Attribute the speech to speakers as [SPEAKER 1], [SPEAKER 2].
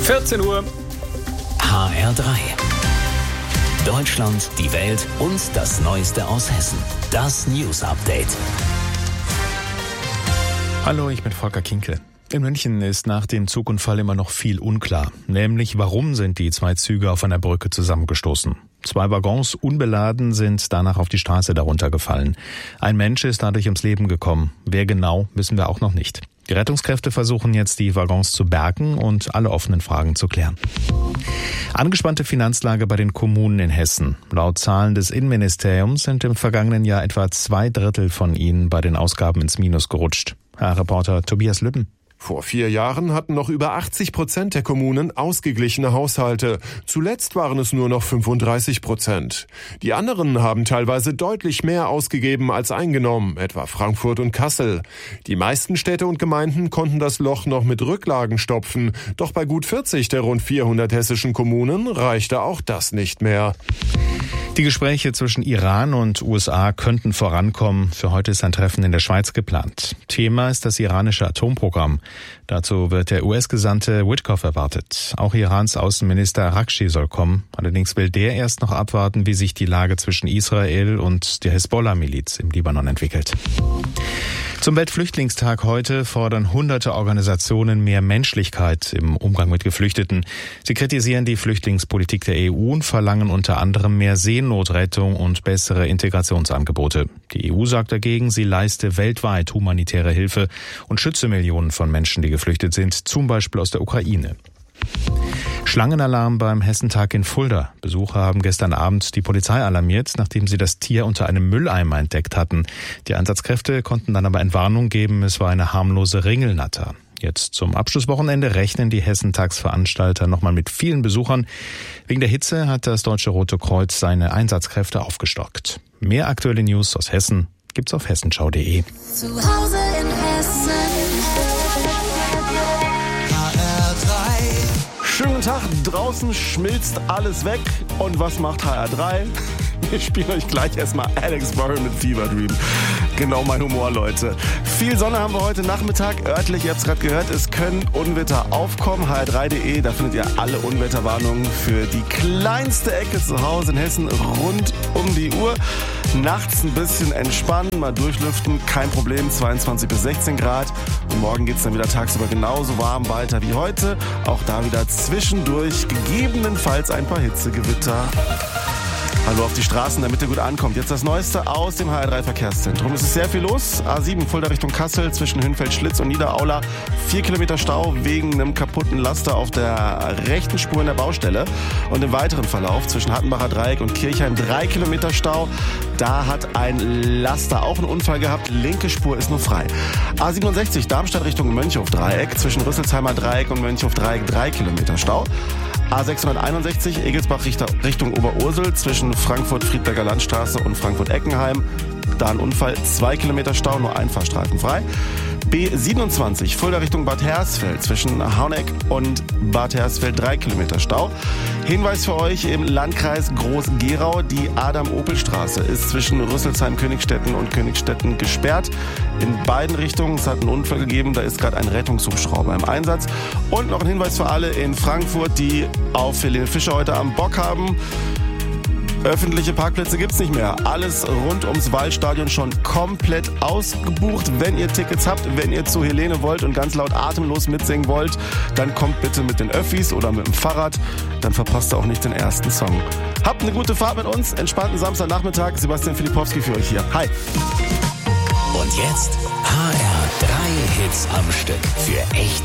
[SPEAKER 1] 14 Uhr.
[SPEAKER 2] HR3. Deutschland, die Welt und das Neueste aus Hessen. Das News Update.
[SPEAKER 3] Hallo, ich bin Volker Kinkel. In München ist nach dem Zugunfall immer noch viel unklar. Nämlich, warum sind die zwei Züge auf einer Brücke zusammengestoßen? 2 Waggons unbeladen sind danach auf die Straße darunter gefallen. Ein Mensch ist dadurch ums Leben gekommen. Wer genau, wissen wir auch noch nicht. Die Rettungskräfte versuchen jetzt, die Waggons zu bergen und alle offenen Fragen zu klären. Angespannte Finanzlage bei den Kommunen in Hessen. Laut Zahlen des Innenministeriums sind im vergangenen Jahr etwa 2/3 von ihnen bei den Ausgaben ins Minus gerutscht. HR-Reporter Tobias Lübben.
[SPEAKER 4] Vor 4 Jahren hatten noch über 80% der Kommunen ausgeglichene Haushalte. Zuletzt waren es nur noch 35%. Die anderen haben teilweise deutlich mehr ausgegeben als eingenommen, etwa Frankfurt und Kassel. Die meisten Städte und Gemeinden konnten das Loch noch mit Rücklagen stopfen. Doch bei gut 40 der rund 400 hessischen Kommunen reichte auch das nicht mehr.
[SPEAKER 3] Die Gespräche zwischen Iran und USA könnten vorankommen. Für heute ist ein Treffen in der Schweiz geplant. Thema ist das iranische Atomprogramm. Dazu wird der US-Gesandte Witkoff erwartet. Auch Irans Außenminister Araghchi soll kommen. Allerdings will der erst noch abwarten, wie sich die Lage zwischen Israel und der Hisbollah-Miliz im Libanon entwickelt. Zum Weltflüchtlingstag heute fordern hunderte Organisationen mehr Menschlichkeit im Umgang mit Geflüchteten. Sie kritisieren die Flüchtlingspolitik der EU und verlangen unter anderem mehr Seenotrettung und bessere Integrationsangebote. Die EU sagt dagegen, sie leiste weltweit humanitäre Hilfe und schütze Millionen von Menschen, die geflüchtet sind, zum Beispiel aus der Ukraine. Schlangenalarm beim Hessentag in Fulda. Besucher haben gestern Abend die Polizei alarmiert, nachdem sie das Tier unter einem Mülleimer entdeckt hatten. Die Einsatzkräfte konnten dann aber Entwarnung geben, es war eine harmlose Ringelnatter. Jetzt zum Abschlusswochenende rechnen die Hessentagsveranstalter nochmal mit vielen Besuchern. Wegen der Hitze hat das Deutsche Rote Kreuz seine Einsatzkräfte aufgestockt. Mehr aktuelle News aus Hessen gibt's auf hessenschau.de.
[SPEAKER 5] Zu Hause in Hessen.
[SPEAKER 6] Schönen Tag, draußen schmilzt alles weg. Und was macht HR3? Wir spielen euch gleich erstmal Alex Warren mit Fever Dream. Genau mein Humor, Leute. Viel Sonne haben wir heute Nachmittag. Örtlich, ihr habt es gerade gehört, es können Unwetter aufkommen. hr3.de, da findet ihr alle Unwetterwarnungen für die kleinste Ecke zu Hause in Hessen rund um die Uhr. Nachts ein bisschen entspannen, mal durchlüften, kein Problem, 22 bis 16 Grad. Und morgen geht es dann wieder tagsüber genauso warm weiter wie heute. Auch da wieder zwischendurch gegebenenfalls ein paar Hitzegewitter. Hallo auf die Straßen, damit ihr gut ankommt. Jetzt das Neueste aus dem HR3-Verkehrszentrum. Es ist sehr viel los. A7 Fulda Richtung Kassel zwischen Hünfeld-Schlitz und Niederaula. 4 Kilometer Stau wegen einem kaputten Laster auf der rechten Spur in der Baustelle. Und im weiteren Verlauf zwischen Hattenbacher Dreieck und Kirchheim 3 Kilometer Stau. Da hat ein Laster auch einen Unfall gehabt. Linke Spur ist nur frei. A67 Darmstadt Richtung Mönchhof-Dreieck zwischen Rüsselsheimer Dreieck und Mönchhof-Dreieck 3 Kilometer Stau. A661 Egelsbach Richtung Oberursel zwischen Frankfurt-Friedberger Landstraße und Frankfurt-Eckenheim. Da ein Unfall, 2 Kilometer Stau, nur ein Fahrstreifen frei. B27 Fulda Richtung Bad Hersfeld zwischen Hauneck und Bad Hersfeld 3 Kilometer Stau. Hinweis für euch im Landkreis Groß-Gerau, die Adam-Opel-Straße ist zwischen Rüsselsheim-Königstetten und Königstetten gesperrt. In beiden Richtungen, es hat einen Unfall gegeben, da ist gerade ein Rettungshubschrauber im Einsatz. Und noch ein Hinweis für alle in Frankfurt, die auf Helene Fischer heute am Bock haben. Öffentliche Parkplätze gibt's nicht mehr. Alles rund ums Waldstadion schon komplett ausgebucht. Wenn ihr Tickets habt, wenn ihr zu Helene wollt und ganz laut atemlos mitsingen wollt, dann kommt bitte mit den Öffis oder mit dem Fahrrad. Dann verpasst ihr auch nicht den ersten Song. Habt eine gute Fahrt mit uns. Entspannten Samstagnachmittag. Sebastian Filipowski für euch hier. Hi.
[SPEAKER 2] Und jetzt HR3 Hits am Stück für echt